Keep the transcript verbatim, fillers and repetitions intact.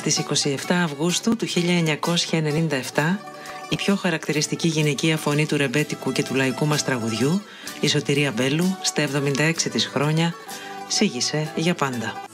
Στις είκοσι επτά Αυγούστου του χίλια εννιακόσια ενενήντα επτά, η πιο χαρακτηριστική γυναικεία φωνή του ρεμπέτικου και του λαϊκού μας τραγουδιού, η Σωτηρία Μπέλου, στα εβδομήντα έξι της χρόνια, σήγησε για πάντα.